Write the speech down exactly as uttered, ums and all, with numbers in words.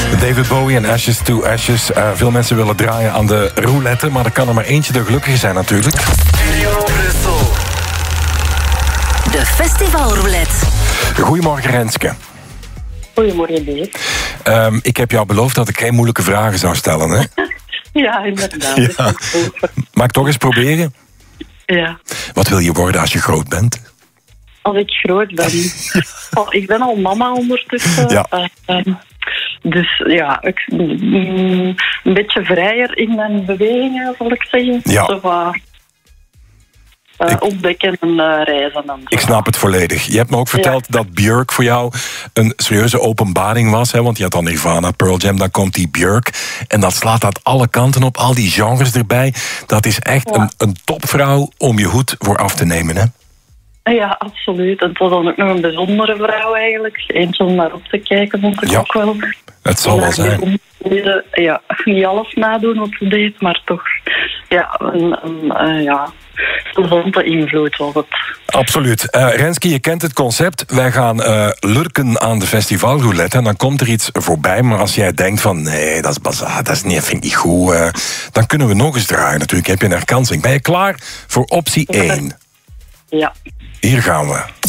David Bowie en Ashes to Ashes. Uh, veel mensen willen draaien aan de roulette, maar er kan er maar eentje de gelukkige zijn natuurlijk. Studio Brussel. De festivalroulette. Goedemorgen Renske. Goedemorgen Dave. Um, ik heb jou beloofd dat ik geen moeilijke vragen zou stellen, hè? Ja, inderdaad. Ja. Mag ik toch eens proberen? Ja. Wat wil je worden als je groot bent? Als ik groot ben. Oh, ik ben al mama ondertussen. Ja. Uh, um, dus ja, ik, mm, een beetje vrijer in mijn bewegingen, zal ik zeggen. Ja. Zo, uh, uh, Ik- ontdekken en uh, reizen. En zo. Ik snap het volledig. Je hebt me ook verteld dat Björk voor jou een serieuze openbaring was. Hè? Want je had dan Nirvana, Pearl Jam, dan komt die Björk. En dat slaat uit alle kanten op, al die genres erbij. Dat is echt Ja. een, een topvrouw om je hoed voor af te nemen, hè? Ja, absoluut. En het was dan ook nog een bijzondere vrouw eigenlijk. Eentje om naar op te kijken, vond ik Ja. ook wel. Het zal wel zijn. Ja, niet alles nadoen wat ze deed, maar toch ja, een, een, uh, ja, een zonde invloed was het. Absoluut. Uh, Renske, je kent het concept. Wij gaan uh, lurken aan de festivalroulette en dan komt er iets voorbij. Maar als jij denkt van, nee, dat is bazaar, dat is niet, vind ik niet goed. Uh, dan kunnen we nog eens draaien. Natuurlijk heb je een herkansing. Ben je klaar voor optie één? Ja. Hier gaan we.